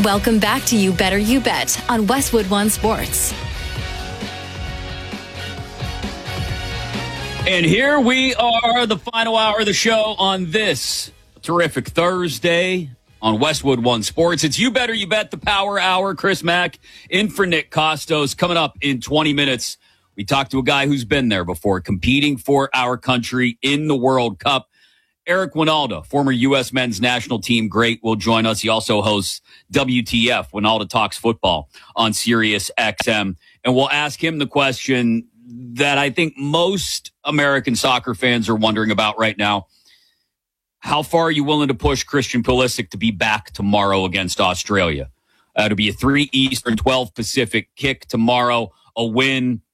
Welcome back to You Better You Bet on Westwood One Sports. And here we are, the final hour of the show on this terrific Thursday on Westwood One Sports. It's You Better You Bet, the Power Hour. Chris Mack in for Nick Costos. Coming up in 20 minutes, we talked to a guy who's been there before, competing for our country in the World Cup. Eric Wynalda, former U.S. men's national team great, will join us. He also hosts WTF, Wynalda Talks Football, on Sirius XM. And we'll ask him the question that I think most American soccer fans are wondering about right now. How far are you willing to push Christian Pulisic to be back tomorrow against Australia? It'll be a 3 Eastern, 12 Pacific kick tomorrow. A win